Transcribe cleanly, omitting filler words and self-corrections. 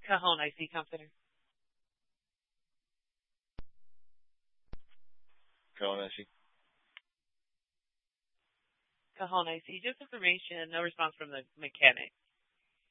Cajon IC Comforter. Cajon IC. Cajon IC. Just information, no response from the mechanic.